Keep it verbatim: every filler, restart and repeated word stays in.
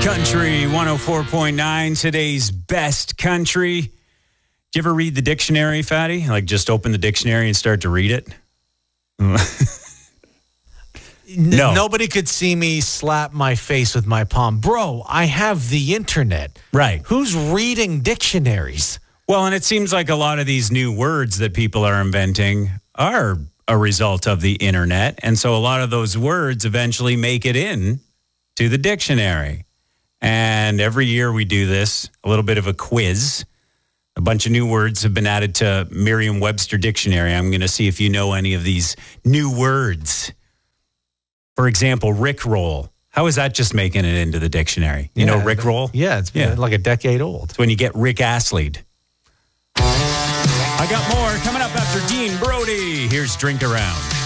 Country one oh four point nine, today's best country. Do you ever read the dictionary, Fatty? Like just open the dictionary and start to read it? No. Nobody could see me slap my face with my palm. Bro, I have the internet. Right. Who's reading dictionaries? Well, and it seems like a lot of these new words that people are inventing are a result of the internet. And so a lot of those words eventually make it in to the dictionary. And every year we do this, a little bit of a quiz. A bunch of new words have been added to Merriam-Webster Dictionary. I'm going to see if you know any of these new words. For example, Rickroll. How is that just making it into the dictionary? You Yeah, know Rickroll? Yeah, it's been Yeah. like a decade old. It's when you get Rick Astley'd. I got more coming up after Dean Brody. Here's Drink Around.